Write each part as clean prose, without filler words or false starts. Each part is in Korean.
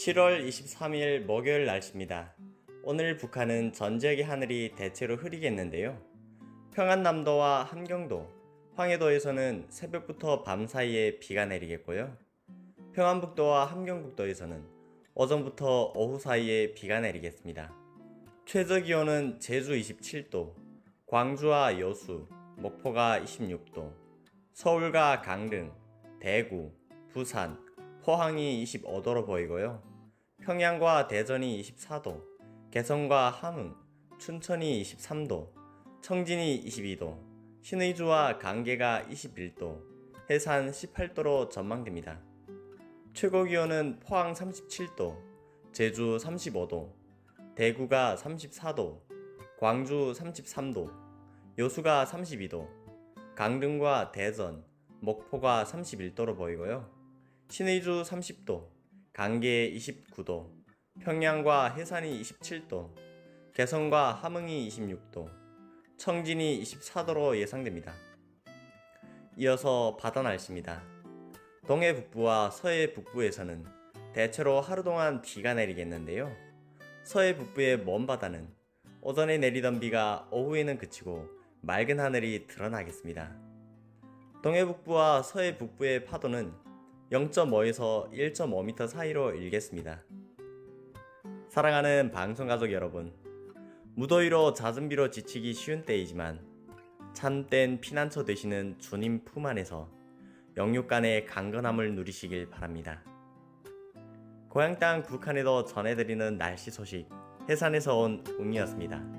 7월 23일 목요일 날씨입니다. 오늘 북한은 전 지역의 하늘이 대체로 흐리겠는데요. 평안남도와 함경도, 황해도에서는 새벽부터 밤 사이에 비가 내리겠고요. 평안북도와 함경북도에서는 오전부터 오후 사이에 비가 내리겠습니다. 최저기온은 제주 27도, 광주와 여수, 목포가 26도, 서울과 강릉, 대구, 부산, 포항이 25도로 보이고요. 평양과 대전이 24도, 개성과 함흥, 춘천이 23도, 청진이 22도, 신의주와 강계가 21도, 해산 18도로 전망됩니다. 최고기온은 포항 37도, 제주 35도, 대구가 34도, 광주 33도, 여수가 32도, 강릉과 대전, 목포가 31도로 보이고요. 신의주 30도, 강계 29도, 평양과 해산이 27도, 개성과 함흥이 26도, 청진이 24도로 예상됩니다. 이어서 바다 날씨입니다. 동해 북부와 서해 북부에서는 대체로 하루 동안 비가 내리겠는데요. 서해 북부의 먼바다는 오전에 내리던 비가 오후에는 그치고 맑은 하늘이 드러나겠습니다. 동해 북부와 서해 북부의 파도는 0.5에서 1.5m 사이로 일겠습니다. 사랑하는 방송가족 여러분, 무더위로 잦은 비로 지치기 쉬운 때이지만 참된 피난처 되시는 주님 품 안에서 영육간의 강건함을 누리시길 바랍니다. 고향 땅 북한에도 전해드리는 날씨 소식, 해산에서 온 웅이었습니다.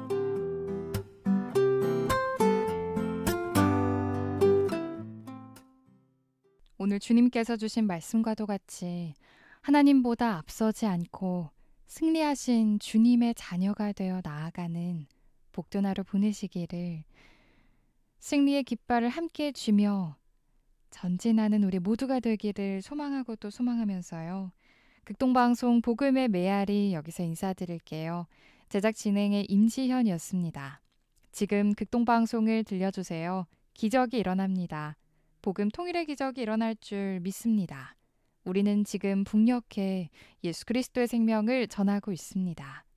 오늘 주님께서 주신 말씀과도 같이 하나님보다 앞서지 않고 승리하신 주님의 자녀가 되어 나아가는 복된 하루 보내시기를, 승리의 깃발을 함께 쥐며 전진하는 우리 모두가 되기를 소망하고 또 소망하면서요. 극동방송 복음의 메아리 여기서 인사드릴게요. 제작 진행의 임지현이었습니다. 지금 극동방송을 들려주세요. 기적이 일어납니다. 복음 통일의 기적이 일어날 줄 믿습니다. 우리는 지금 북녘에 예수 그리스도의 생명을 전하고 있습니다.